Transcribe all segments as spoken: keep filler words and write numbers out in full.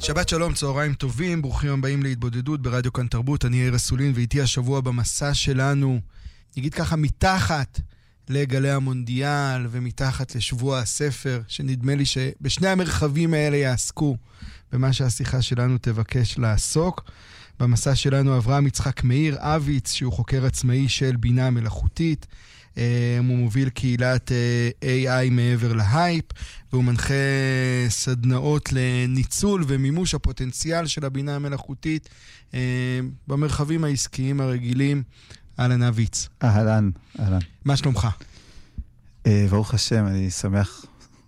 שבת שלום, צהריים טובים, ברוכים הבאים להתבודדות ברדיו כאן תרבות. אני יאיר אסולין, ואיתי השבוע במסע שלנו, נגיד ככה, מתחת לגלי המונדיאל ומתחת לשבוע הספר, שנדמה לי שבשני המרחבים האלה יעסקו במה שהשיחה שלנו תבקש לעסוק. במסע שלנו אברהם יצחק מאיר אביץ, שהוא חוקר עצמאי של בינה מלאכותית. הוא מוביל קהילת איי איי מעבר להייפ, והוא מנחה סדנאות לניצול ומימוש הפוטנציאל של הבינה המלאכותית במרחבים העסקיים הרגילים. אהלן אביץ. אהלן, אהלן. מה שלומך? ברוך השם, אני שמח,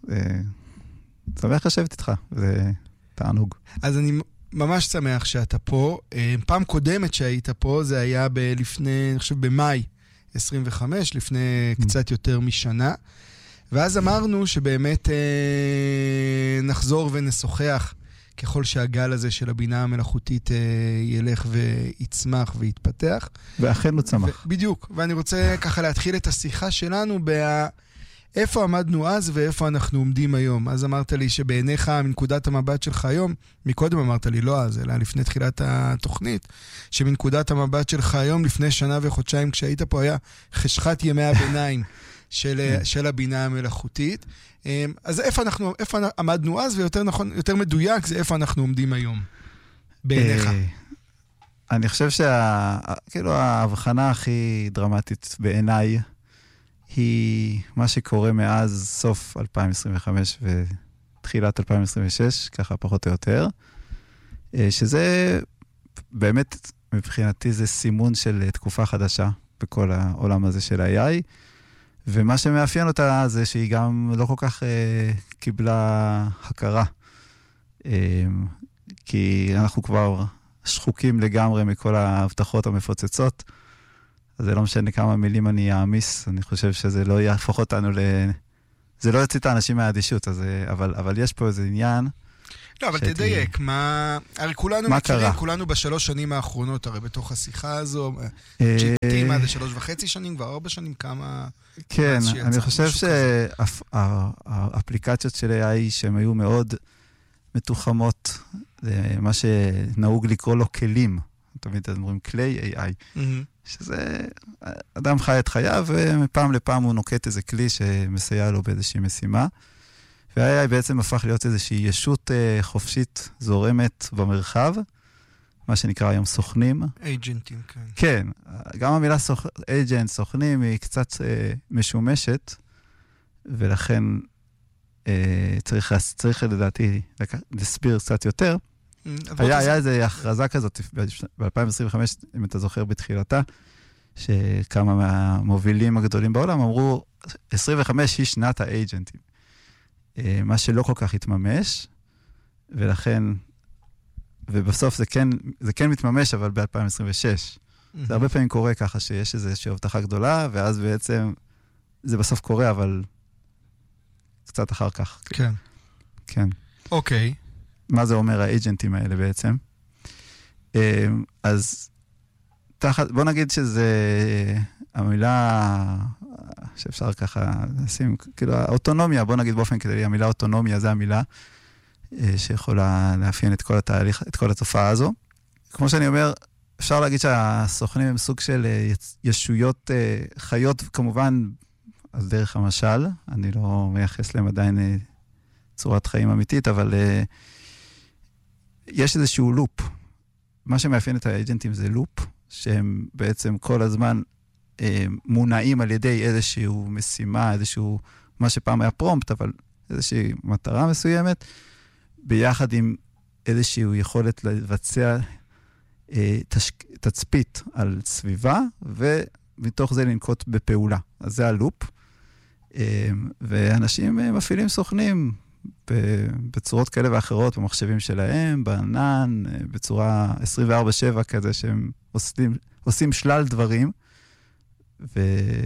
שמח לשבת איתך, זה תענוג. אז אני ממש שמח שאתה פה. פעם קודמת שהיית פה, זה היה לפני, אני חושב, במאי עשרים וחמש, לפני קצת יותר משנה. ואז אמרנו שבאמת אה, נחזור ונשוחח ככל שהגל הזה של הבינה המלאכותית אה, ילך ויצמח ויתפתח. ואכן הוא צמח. ו- בדיוק. ואני רוצה ככה להתחיל את השיחה שלנו באיפה עמדנו אז ואיפה אנחנו עומדים היום. אז אמרת לי שבעיניך, מנקודת המבט שלך היום, מקודם אמרת לי לא אז, אלא לפני תחילת התוכנית, שמנקודת המבט שלך היום, לפני שנה וחודשיים כשהיית פה, היה חשכת ימי הביניים של, של הבינה המלאכותית. אז איפה אנחנו, איפה עמדנו אז, ויותר נכון, יותר מדויק, זה איפה אנחנו עומדים היום, בעיניך. אני חושב שה, כאילו, ההבחנה הכי דרמטית בעיניי, היא מה שקורה מאז סוף אלפיים עשרים וחמש ותחילת אלפיים עשרים ושש, ככה פחות או יותר, שזה באמת, מבחינתי, זה סימון של תקופה חדשה בכל העולם הזה של ה-איי איי, ומה שמאפיין אותה זה שהיא גם לא כל כך אה, קיבלה הכרה, אה, כי אנחנו כבר שחוקים לגמרי מכל ההבטחות המפוצצות, אז זה לא משנה כמה מילים אני אעמיס, אני חושב שזה לא יהפוך אותנו ל... זה לא יוציא את האנשים מהאדישות, אז, אבל, אבל יש פה איזה עניין. לא, אבל שהייתי... תדייק, מה... הרי כולנו מה מכירים, קרה? כולנו בשלוש שנים האחרונות, הרי בתוך השיחה הזו, ג'י פי טי מה זה שלוש וחצי שנים, כבר ארבע שנים, כמה... כן, אני חושב שהאפליקציות של איי איי שהן היו מאוד מתוחמות, מה שנהוג לקרוא לו כלים, תמיד אומרים כלי איי איי, שזה אדם חי את חייו, ומפעם לפעם הוא נוקט איזה כלי שמסייע לו באיזושהי משימה, וה-איי איי בעצם הפך להיות איזושהי ישות חופשית זורמת במרחב, מה שנקרא היום סוכנים. אייג'נטים, כן. כן, גם המילה סוכ... אייג'נט, סוכנים, היא קצת אה, משומשת, ולכן אה, צריך, צריך לדעתי להסביר קצת יותר. היה, היה איזו הכרזה כזאת ב-אלפיים עשרים וחמש, אם אתה זוכר בתחילתה, שכמה מהמובילים הגדולים בעולם אמרו, עשרים וחמש היא שנת האייג'נטים. אה, מה שלא כל כך התממש, ולכן... ובסוף זה כן, זה כן מתממש, אבל ב-אלפיים עשרים ושש. Mm-hmm. זה הרבה פעמים קורה ככה, שיש איזושהי הבטחה גדולה, ואז בעצם זה בסוף קורה, אבל קצת אחר כך. כן. כן. אוקיי. מה זה אומר האג'נטים האלה בעצם? אז תחת, בוא נגיד שזה המילה שאפשר ככה לשים, כאילו האוטונומיה, בוא נגיד באופן כדי, המילה אוטונומיה זה המילה, שיכולה לאפיין את כל התהליך, את כל התופעה הזו. כמו שאני אומר, אפשר להגיד שהסוכנים הם סוג של ישויות חיות, כמובן, על דרך המשל. אני לא מייחס להם עדיין צורת חיים אמיתית, אבל יש איזשהו לופ. מה שמאפיין את האג'נטים זה לופ, שהם בעצם כל הזמן מונעים על ידי איזשהו משימה, איזשהו, מה שפעם היה פרומפט, אבל איזושהי מטרה מסוימת, ביחד עם איזושהי יכולת לבצע אה, תש... תצפית על סביבה, ומתוך זה לנקוט בפעולה. אז זה הלופ. אה, ואנשים אה, מפעילים סוכנים בצורות כאלה ואחרות, במחשבים שלהם, בענן, אה, בצורה עשרים וארבע שבע כזה, שהם עושים, עושים שלל דברים, ו...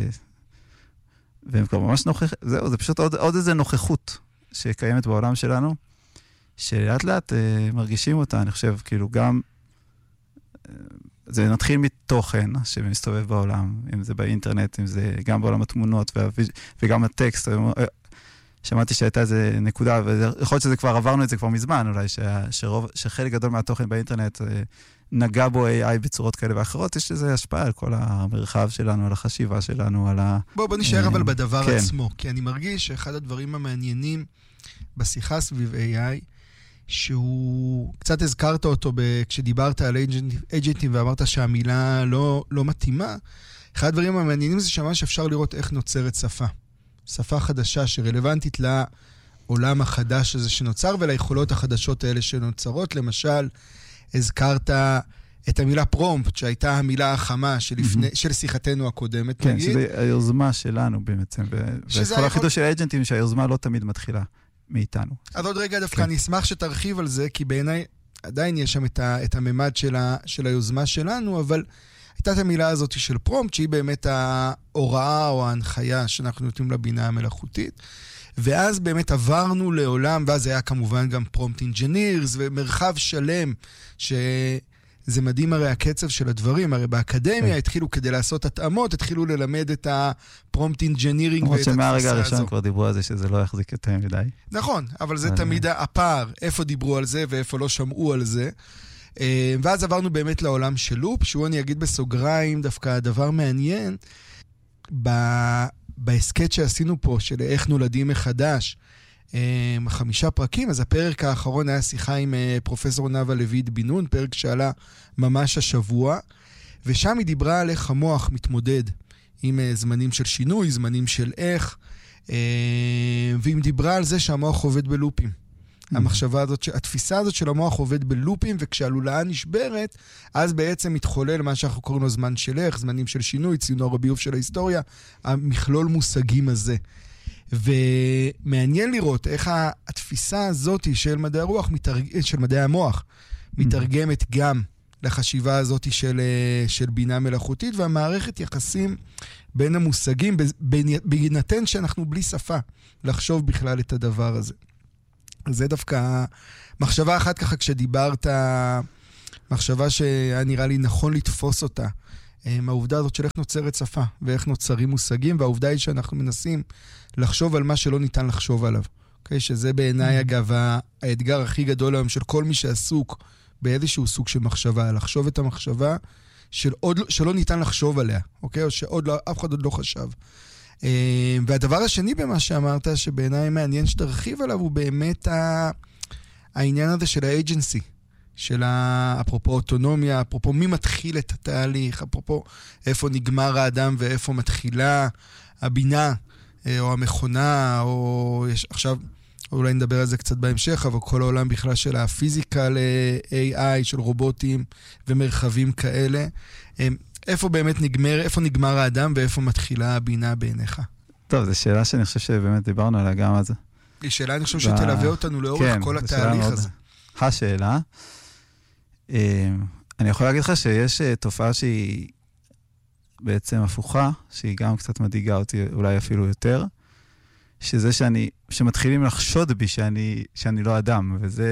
והם כבר ממש נוכח... זהו, זה פשוט עוד, עוד איזה נוכחות שקיימת בעולם שלנו, שלאט לאט אה, מרגישים אותה, אני חושב, כאילו גם, אה, זה נתחיל מתוכן שמסתובב בעולם, אם זה באינטרנט, אם זה גם בעולם התמונות, וה, וגם הטקסט, שמעתי שהייתה איזה נקודה, ויכול להיות שזה כבר עברנו את זה כבר מזמן, אולי ש, שרוב, שחלק גדול מהתוכן באינטרנט נגע בו איי איי בצורות כאלה ואחרות, יש לזה השפעה על כל המרחב שלנו, על החשיבה שלנו, על ה... בוא, בוא נשאר אבל בדבר כן. עצמו, כי אני מרגיש שאחד הדברים המעניינים בשיחה סביב איי איי, שהוא, קצת הזכרת אותו ב, כשדיברת על אג'נטים ואמרת שהמילה לא, לא מתאימה, אחד הדברים המעניינים זה שממש אפשר לראות איך נוצרת שפה. שפה חדשה שרלוונטית לעולם החדש הזה שנוצר וליכולות החדשות האלה שנוצרות. למשל, הזכרת את המילה פרומפט, שהייתה המילה החמה שלפני, mm-hmm. של שיחתנו הקודמת, כן, נגיד. שזה היוזמה שלנו בעצם. וכל החידוש של האג'נטים שהיוזמה לא תמיד מתחילה מאיתנו. אז עוד רגע דווקא אני אשמח שתרחיב על זה, כי בעיניי עדיין יש שם את, ה, את הממד של, ה, של היוזמה שלנו, אבל הייתה את המילה הזאת של פרומפט, שהיא באמת ההוראה או ההנחיה שאנחנו נותנים לבינה המלאכותית. ואז באמת עברנו לעולם, ואז היה כמובן גם פרומפט אינג'ינירס, ומרחב שלם, שזה מדהים הרי הקצב של הדברים, הרי באקדמיה התחילו כדי לעשות התאמות, התחילו ללמד את הפרומפט אינג'ינירינג ואת התפיסה הזו. שמהרגע הראשון כבר דיברו על זה, שזה לא יחזיק יותר מדי. נכון, אבל זה תמיד הפער, איפה דיברו על זה ואיפה לא שמעו על זה. ואז עברנו באמת לעולם של לופ, שהוא אני אגיד בסוגריים, דווקא הדבר מעניין, בהסקט שעשינו פה, של איך נולדים מחדש, חמישה פרקים, אז הפרק האחרון היה שיחה עם פרופסור נאוה לויד בן נון, פרק שעלה ממש השבוע, ושם היא דיברה על איך המוח מתמודד עם זמנים של שינוי, זמנים של איך, והיא דיברה על זה שהמוח עובד בלופים. המחשבה הזאת, התפיסה הזאת של המוח עובד בלופים, וכשהלולאה נשברת, אז בעצם מתחולל מה שאנחנו קוראים לו זמן של איך, זמנים של שינוי, ציון הביוב של ההיסטוריה, המכלול מושגים הזה. ומעניין לראות איך התפיסה הזאת של מדעי הרוח, של מדעי המוח, מתרגמת גם לחשיבה הזאת של, של בינה מלאכותית, והמערכת יחסים בין המושגים, בהינתן שאנחנו בלי שפה, לחשוב בכלל את הדבר הזה. זה דווקא מחשבה אחת ככה כשדיברת, מחשבה שהיה נראה לי נכון לתפוס אותה, מהעובדה הזאת של איך נוצרת שפה ואיך נוצרים מושגים, והעובדה היא שאנחנו מנסים לחשוב על מה שלא ניתן לחשוב עליו. Okay? שזה בעיניי אגב האתגר הכי גדול היום של כל מי שעסוק באיזשהו סוג של מחשבה, לחשוב את המחשבה של עוד, שלא ניתן לחשוב עליה, okay? או שעוד לא, אף אחד עוד לא חשב. והדבר השני במה שאמרת, שבעיניי מעניין שתרחיב עליו, הוא באמת העניין הזה של האג'נסי, של אפרופו אוטונומיה, אפרופו מי מתחיל את התהליך, אפרופו איפה נגמר האדם ואיפה מתחילה הבינה, או המכונה, או יש, עכשיו אולי נדבר על זה קצת בהמשך, אבל כל העולם בכלל של הפיזיקה ל-איי איי, של רובוטים ומרחבים כאלה, איפה באמת נגמר, איפה נגמר האדם ואיפה מתחילה הבינה בעיניך? טוב, זו שאלה שאני חושב שבאמת דיברנו עליה גם על זה. היא שאלה, אני חושב שתלווה אותנו לאורך כן, כל התהליך הזה. השאלה. אני יכול להגיד לך שיש תופעה שהיא בעצם הפוכה, שהיא גם קצת מדאיגה אותי, אולי אפילו יותר, שזה שאני, שמתחילים לחשוד בי שאני, שאני לא אדם, וזה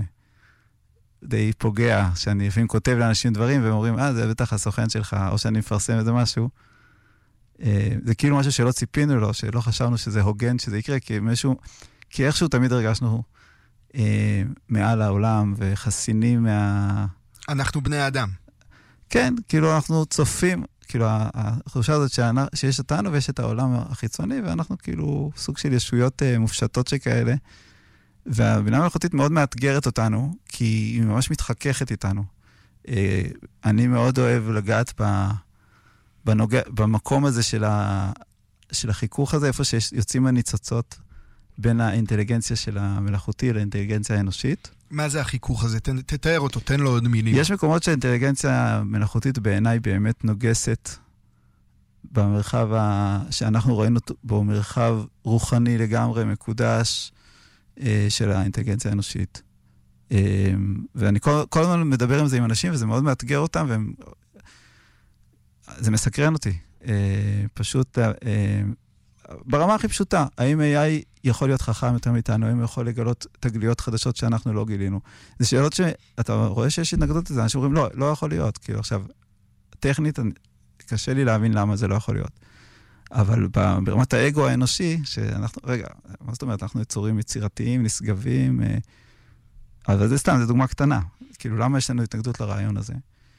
די פוגע, שאני לפעמים כותב לאנשים דברים, והם אומרים, אה, זה בטח הסוכן שלך, או שאני מפרסם איזה משהו. זה כאילו משהו שלא ציפינו לו, שלא חשבנו שזה הוגן, שזה יקרה, כי משהו, כי איכשהו תמיד הרגשנו אה, מעל העולם, וחסינים מה... אנחנו בני האדם. כן, כאילו אנחנו צופים, כאילו החושה הזאת שיש אותנו ויש את העולם החיצוני, ואנחנו כאילו סוג של ישויות אה, מופשטות שכאלה, והבינה המלאכותית מאוד מאתגרת אותנו, כי היא ממש מתחככת איתנו. אה, אני מאוד אוהב לגעת ב... בנוגע, במקום הזה של, ה, של החיכוך הזה, איפה שיוצאים הניצוצות בין האינטליגנציה של המלאכותי לאינטליגנציה האנושית. מה זה החיכוך הזה? ת, תתאר אותו, תן לו עוד מילים. יש מקומות שהאינטליגנציה המלאכותית בעיניי באמת נוגסת במרחב ה, שאנחנו ראינו בו מרחב רוחני לגמרי, מקודש אה, של האינטליגנציה האנושית. אה, ואני כל, כל הזמן מדבר עם זה עם אנשים, וזה מאוד מאתגר אותם, והם... זה מסקרן אותי. אה, פשוט, אה, ברמה הכי פשוטה, האם איי איי יכול להיות חכם יותר מאיתנו, האם הוא יכול לגלות תגליות חדשות שאנחנו לא גילינו? זה שאלות שאתה רואה שיש התנגדות לזה, אנשים אומרים, לא, לא יכול להיות. כאילו עכשיו, טכנית, קשה לי להבין למה זה לא יכול להיות. אבל ברמת האגו האנושי, שאנחנו, רגע, מה זאת אומרת? אנחנו יצורים יצירתיים, נשגבים, אבל זה סתם, זו דוגמה קטנה. כאילו, למה יש לנו התנגדות לרעיון הזה?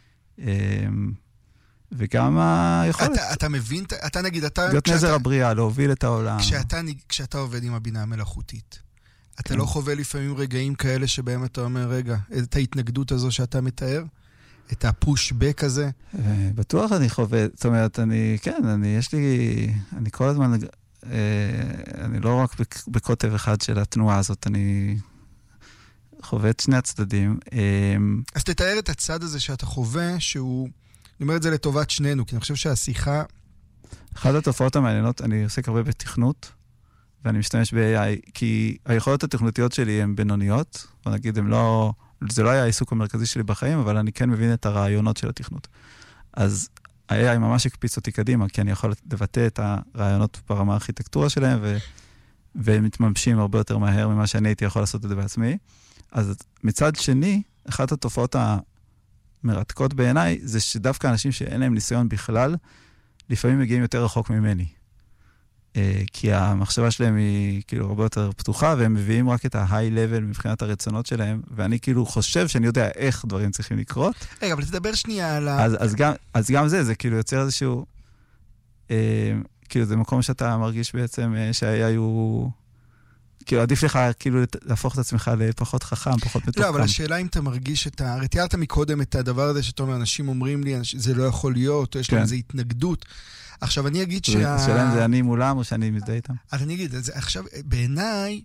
וגם היכולת... אתה, אתה מבין, אתה נגיד, אתה... להיות כשאתה, נזר הבריאה, להוביל את העולם. כשאתה, כשאתה עובד עם הבינה המלאכותית, אתה לא חווה לפעמים רגעים כאלה שבהם אתה אומר, רגע, את ההתנגדות הזו שאתה מתאר, את הפוש-בק הזה? בטוח אני חווה, זאת אומרת, אני, כן, אני, יש לי, אני כל הזמן, אני לא רק בקוטב אחד של התנועה הזאת, אני חווה את שני הצדדים. אז תתאר את הצד הזה שאתה חווה, שהוא, אני אומר את זה לטובת שנינו, כי אני חושב שהשיחה... אחת התופעות המעניינות, אני עוסק הרבה בתכנות, ואני משתמש ב-איי איי, כי היכולות התכנותיות שלי הן בינוניות, בוא נגיד, הן לא, זה לא היה העיסוק המרכזי שלי בחיים, אבל אני כן מבין את הרעיונות של התכנות. אז ה-איי איי ממש הקפיץ אותי קדימה, כי אני יכול לבטא את הרעיונות ברמה הארכיטקטורה שלהם, ו... והם מתממשים הרבה יותר מהר ממה שאני הייתי יכול לעשות את זה בעצמי. אז מצד שני, אחת התופעות המרתקות בעיניי, זה שדווקא אנשים שאין להם ניסיון בכלל, לפעמים מגיעים יותר רחוק ממני. כי המחשבה שלהם היא כאילו הרבה יותר פתוחה, והם מביאים רק את ה-high level מבחינת הרצונות שלהם, ואני כאילו חושב שאני יודע איך דברים צריכים לקרות. רגע, אבל תדבר שנייה על ה... אז, אז, גם, אז גם זה, זה כאילו יוצר איזשהו... אה, כאילו זה מקום שאתה מרגיש בעצם אה, שה-איי איי הוא... כאילו עדיף לך כאילו להפוך את עצמך לפחות חכם, פחות מתוחכם. לא, אבל השאלה אם אתה מרגיש את ה... הרי תיארת מקודם את הדבר הזה שאתה אומר, אנשים אומרים לי, זה לא יכול להיות, או יש להם איזו התנגדות. עכשיו, אני אגיד שה... השאלה אם זה אני מולם או שאני מזדהה איתם. אז אני אגיד, עכשיו, בעיניי,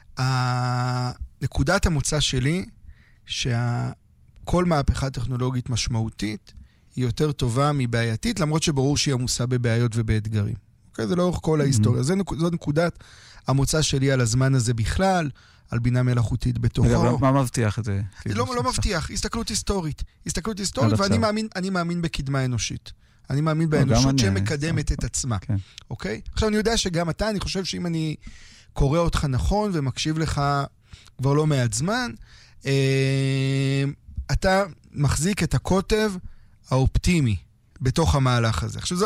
נקודת המוצא שלי, שכל מהפכה טכנולוגית משמעותית, היא יותר טובה מבעייתית, למרות שברור שהיא עמוסה בבעיות ובאתגרים. אוקיי? זה לאורך כל ההיסטוריה. זו נקודת המוצא שלי על הזמן הזה בכלל, על בינה מלאכותית בתוכו. מה מבטיח את זה? לא מבטיח, הסתכלות היסטורית. הסתכלות היסטורית, ואני מאמין בקדמה אנושית. אני מאמין באנושות שמקדמת את עצמה. אוקיי? עכשיו, אני יודע שגם אתה, אני חושב שאם אני קורא אותך נכון ומקשיב לך כבר לא מעט זמן, אתה מחזיק את הקוטב האופטימי בתוך המהלך הזה. עכשיו,